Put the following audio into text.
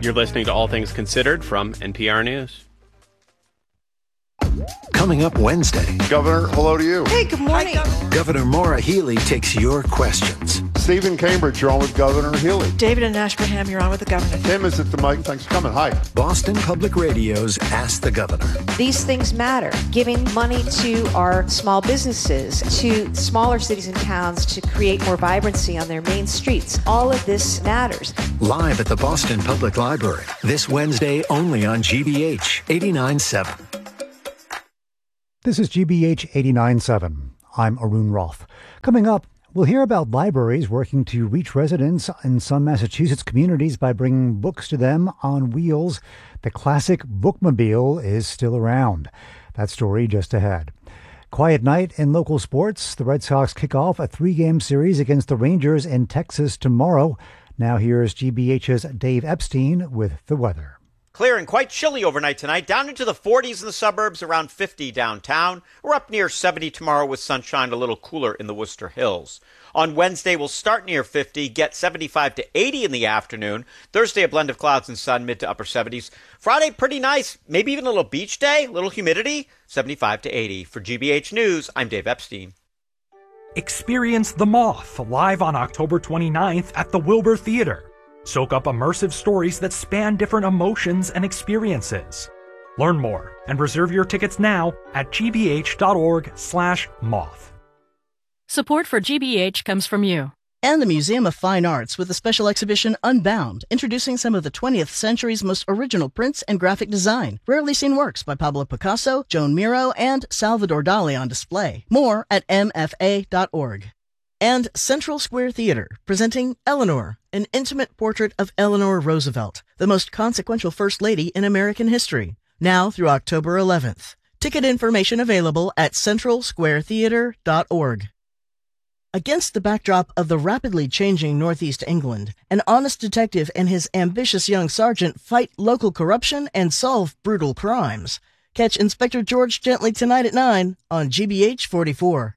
You're listening to All Things Considered from NPR News. Coming up Wednesday. Governor, hello to you. Hey, good morning. Hi, Governor Maura Healey takes your questions. Stephen Cambridge, you're on with Governor Healey. David in Ashburnham, you're on with the governor. Tim is at the mic. Thanks for coming. Hi. Boston Public Radio's Ask the Governor. These things matter. Giving money to our small businesses, to smaller cities and towns to create more vibrancy on their main streets. All of this matters. Live at the Boston Public Library. This Wednesday only on GBH 89.7. This is GBH 89.7. I'm Arun Roth. Coming up, we'll hear about libraries working to reach residents in some Massachusetts communities by bringing books to them on wheels. The classic bookmobile is still around. That story just ahead. Quiet night in local sports. The Red Sox kick off a 3-game series against the Rangers in Texas tomorrow. Now here's GBH's Dave Epstein with the weather. Clear and quite chilly overnight tonight, down into the 40s in the suburbs, around 50 downtown. We're up near 70 tomorrow with sunshine, a little cooler in the Worcester Hills. On Wednesday, we'll start near 50, get 75 to 80 in the afternoon. Thursday, a blend of clouds and sun, mid to upper 70s. Friday, pretty nice, maybe even a little beach day, a little humidity, 75 to 80. For GBH News, I'm Dave Epstein. Experience The Moth live on October 29th at the Wilbur Theater. Soak up immersive stories that span different emotions and experiences. Learn more and reserve your tickets now at gbh.org/moth. Support for GBH comes from you. And the Museum of Fine Arts with the special exhibition Unbound, introducing some of the 20th century's most original prints and graphic design. Rarely seen works by Pablo Picasso, Joan Miro, and Salvador Dali on display. More at mfa.org. And Central Square Theater, presenting Eleanor, an intimate portrait of Eleanor Roosevelt, the most consequential First Lady in American history. Now through October 11th. Ticket information available at centralsquaretheater.org. Against the backdrop of the rapidly changing Northeast England, an honest detective and his ambitious young sergeant fight local corruption and solve brutal crimes. Catch Inspector George Gently tonight at 9 on GBH 44.